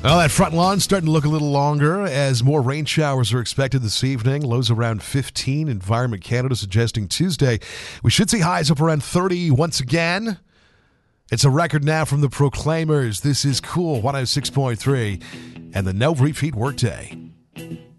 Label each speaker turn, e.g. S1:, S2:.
S1: Well, that front lawn's starting to look a little longer as more rain showers are expected this evening. Lows around 15. Environment Canada suggesting Tuesday we should see highs up around 30 once again. It's a record now from the Proclaimers. This is Cool 106.3 and the No Repeat Workday.